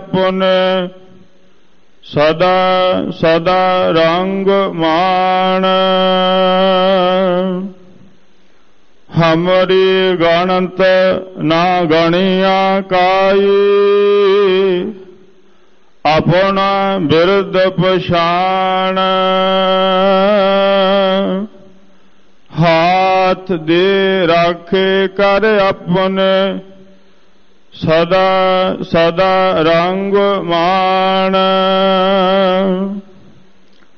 अपने सदा सदा रंग मान। हमरी गणत ना गणिया काई अपना बिरद पछाण। हाथ दे राखे कर अपने सदा सदा रंग मान।